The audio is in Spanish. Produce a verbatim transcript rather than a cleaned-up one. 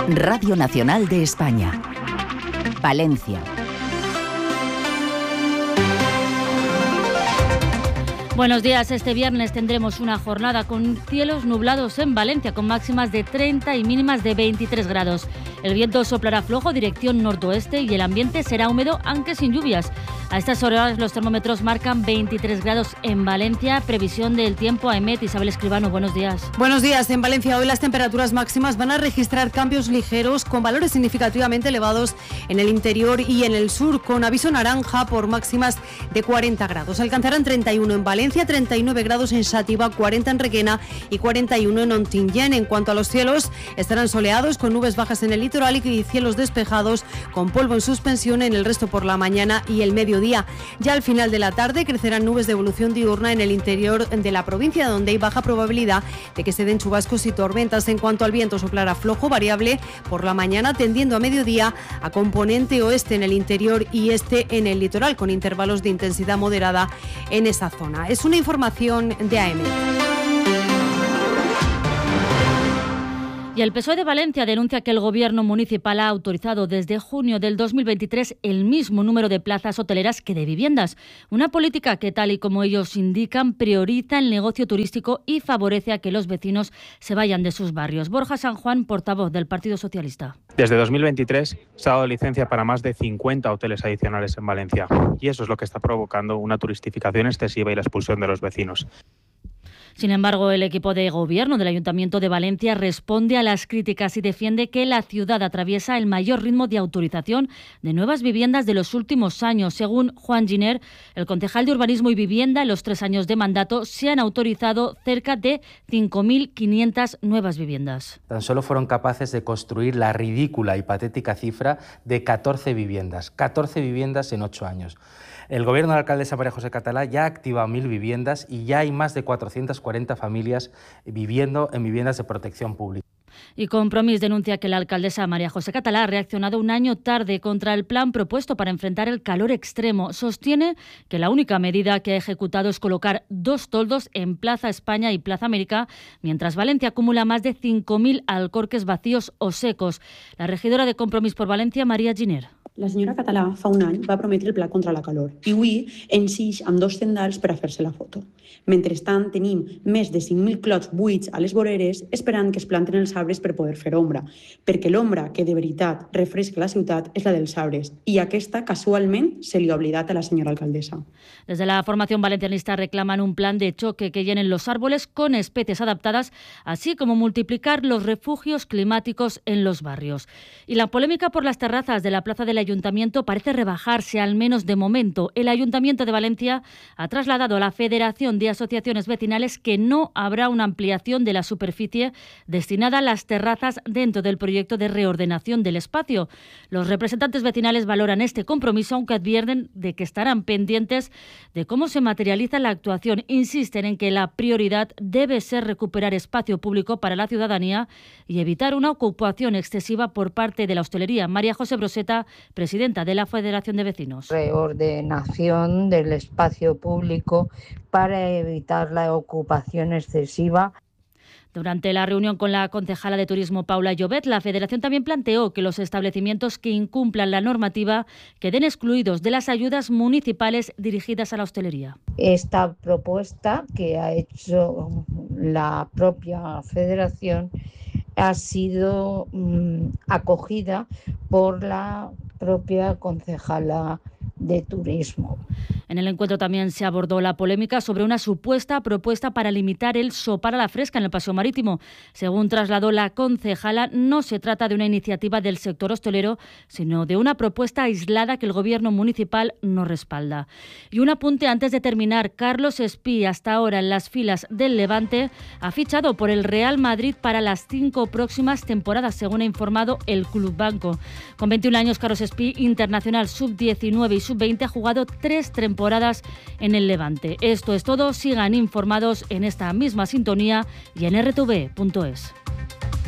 Radio Nacional de España. Palencia. Buenos días. Este viernes tendremos una jornada con cielos nublados en Valencia, con máximas de treinta y mínimas de veintitrés grados. El viento soplará flojo, dirección noroeste, y el ambiente será húmedo, aunque sin lluvias. A estas horas los termómetros marcan veintitrés grados en Valencia. Previsión del tiempo a EMET. Isabel Escribano, buenos días. Buenos días. En Valencia hoy las temperaturas máximas van a registrar cambios ligeros con valores significativamente elevados en el interior y en el sur, con aviso naranja por máximas de cuarenta grados. Alcanzarán treinta y uno en Valencia, treinta y nueve grados en Xàtiva, cuarenta en Requena y cuarenta y uno en Ontinyent. En cuanto a los cielos, estarán soleados con nubes bajas en el litoral y cielos despejados con polvo en suspensión en el resto por la mañana y el mediodía. Ya al final de la tarde crecerán nubes de evolución diurna en el interior de la provincia, donde hay baja probabilidad de que se den chubascos y tormentas. En cuanto al viento, soplará flojo, variable por la mañana, tendiendo a mediodía a componente oeste en el interior y este en el litoral, con intervalos de intensidad moderada en esa zona. Es una información de A E M E. Y el P S O E de Valencia denuncia que el Gobierno municipal ha autorizado desde junio del dos mil veintitrés el mismo número de plazas hoteleras que de viviendas. Una política que, tal y como ellos indican, prioriza el negocio turístico y favorece a que los vecinos se vayan de sus barrios. Borja San Juan, portavoz del Partido Socialista. Desde dos mil veintitrés se ha dado licencia para más de cincuenta hoteles adicionales en Valencia. Y eso es lo que está provocando una turistificación excesiva y la expulsión de los vecinos. Sin embargo, el equipo de gobierno del Ayuntamiento de Valencia responde a las críticas y defiende que la ciudad atraviesa el mayor ritmo de autorización de nuevas viviendas de los últimos años. Según Juan Giner, el concejal de Urbanismo y Vivienda, en los tres años de mandato se han autorizado cerca de cinco mil quinientas nuevas viviendas. Tan solo fueron capaces de construir la ridícula y patética cifra de catorce viviendas. catorce viviendas en ocho años. El gobierno de la alcaldesa María José Catalá ya ha activado mil viviendas y ya hay más de cuatrocientas cuarenta familias viviendo en viviendas de protección pública. Y Compromís denuncia que la alcaldesa María José Catalá ha reaccionado un año tarde contra el plan propuesto para enfrentar el calor extremo. Sostiene que la única medida que ha ejecutado es colocar dos toldos en Plaza España y Plaza América, mientras Valencia acumula más de cinco mil alcorques vacíos o secos. La regidora de Compromís por Valencia, María Giner. La senyora Català fa un any va prometre el pla contra la calor i avui ensix amb dos tendals per a fer-se la foto. Mentrestant, tenim més de cinc mil clots buits a les voreres esperant que es planten els arbres per poder fer ombra, perquè l'ombra que de veritat refresca la ciutat és la dels arbres i aquesta casualment se li ha oblidat a la senyora alcaldesa. Desde la formación valencianista reclaman un plan de choque que llenen los árboles con especies adaptadas, así como multiplicar los refugios climáticos en los barrios. Y la polémica por las terrazas de la plaza del Ayuntamiento parece rebajarse, al menos de momento. El Ayuntamiento de Valencia ha trasladado a la Federación de Asociaciones Vecinales que no habrá una ampliación de la superficie destinada a las terrazas dentro del proyecto de reordenación del espacio. Los representantes vecinales valoran este compromiso, aunque advierten de que estarán pendientes de cómo se materializa la actuación. Insisten en que la prioridad debe ser recuperar espacio público para la ciudadanía y evitar una ocupación excesiva por parte de la hostelería. María José Broseta, presidenta de la Federación de Vecinos. Reordenación del espacio público para evitar la ocupación excesiva. Durante la reunión con la concejala de Turismo Paula Llobet, la Federación también planteó que los establecimientos que incumplan la normativa queden excluidos de las ayudas municipales dirigidas a la hostelería. Esta propuesta que ha hecho la propia Federación ha sido mmm, acogida por la propia concejala de Turismo. En el encuentro también se abordó la polémica sobre una supuesta propuesta para limitar el sopar a la fresca en el Paseo Marítimo. Según trasladó la concejala, no se trata de una iniciativa del sector hostelero, sino de una propuesta aislada que el Gobierno municipal no respalda. Y un apunte antes de terminar. Carlos Espí, hasta ahora en las filas del Levante, ha fichado por el Real Madrid para las cinco próximas temporadas, según ha informado el Club Banco. Con veintiún años, Carlos Espí, internacional sub diecinueve y sub veinte, ha jugado tres temporadas en el Levante. Esto es todo. Sigan informados en esta misma sintonía y en erre te ve punto es.